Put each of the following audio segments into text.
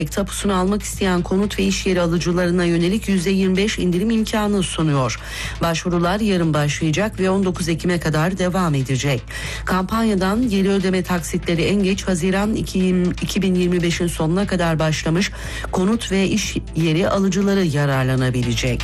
tapusunu almak isteyen konut ve iş yeri alıcılarına yönelik %25 indirim imkanı sunuyor. Başvurular yarın başlayacak ve 19 Ekim'e kadar devam edecek. Kampanyadan geri ödeme taksitleri en geç Haziran 2025'in sonuna kadar başlamış konut ve iş yeri alıcıları yararlanabilecek.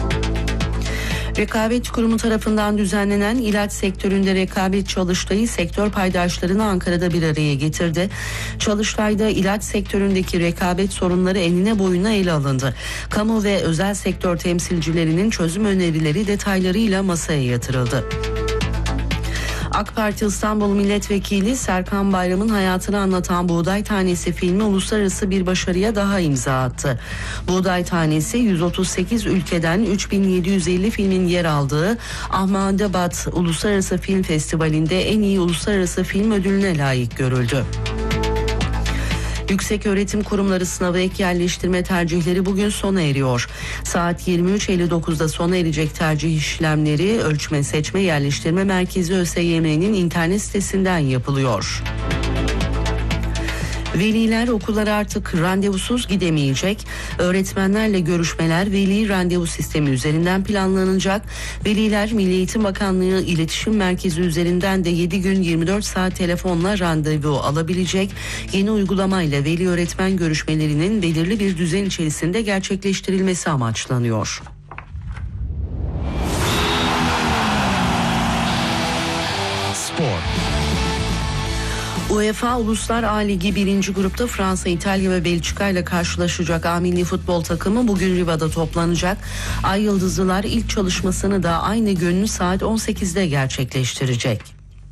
Rekabet Kurumu tarafından düzenlenen ilaç sektöründe rekabet çalıştayı sektör paydaşlarını Ankara'da bir araya getirdi. Çalıştayda ilaç sektöründeki rekabet sorunları enine boyuna ele alındı. Kamu ve özel sektör temsilcilerinin çözüm önerileri detaylarıyla masaya yatırıldı. AK Parti İstanbul Milletvekili Serkan Bayram'ın hayatını anlatan Buğday Tanesi filmi uluslararası bir başarıya daha imza attı. Buğday Tanesi 138 ülkeden 3750 filmin yer aldığı Ahmedabad Uluslararası Film Festivali'nde en iyi uluslararası film ödülüne layık görüldü. Yükseköğretim kurumları sınavı ek yerleştirme tercihleri bugün sona eriyor. Saat 23.59'da sona erecek tercih işlemleri Ölçme Seçme Yerleştirme Merkezi ÖSYM'nin internet sitesinden yapılıyor. Veliler okullara artık randevusuz gidemeyecek. Öğretmenlerle görüşmeler veli randevu sistemi üzerinden planlanacak. Veliler Milli Eğitim Bakanlığı İletişim Merkezi üzerinden de 7 gün 24 saat telefonla randevu alabilecek. Yeni uygulamayla veli öğretmen görüşmelerinin belirli bir düzen içerisinde gerçekleştirilmesi amaçlanıyor. Spor. UEFA Uluslar A Ligi 1. grupta Fransa, İtalya ve Belçika ile karşılaşacak A milli futbol takımı bugün Riva'da toplanacak. Ay Yıldızlılar ilk çalışmasını da aynı gün saat 18'de gerçekleştirecek.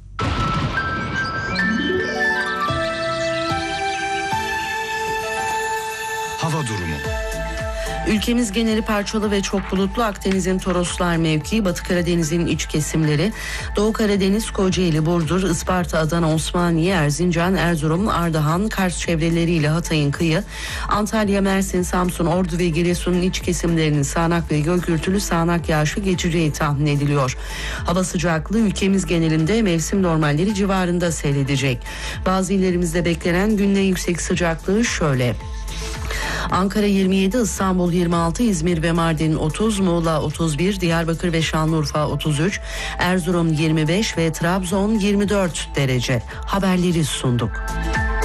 Hava durumu. Ülkemiz geneli parçalı ve çok bulutlu. Akdeniz'in Toroslar mevkii, Batı Karadeniz'in iç kesimleri, Doğu Karadeniz, Kocaeli, Burdur, Isparta, Adana, Osmaniye, Erzincan, Erzurum, Ardahan, Kars çevreleriyle Hatay'ın kıyı, Antalya, Mersin, Samsun, Ordu ve Giresun'un iç kesimlerinin sağanak ve göl gürültülü sağanak yağışı geçeceği tahmin ediliyor. Hava sıcaklığı ülkemiz genelinde mevsim normalleri civarında seyredecek. Bazı illerimizde beklenen günün en yüksek sıcaklığı şöyle: Ankara 27, İstanbul 26, İzmir ve Mardin 30, Muğla 31, Diyarbakır ve Şanlıurfa 33, Erzurum 25 ve Trabzon 24 derece. Haberleri sunduk.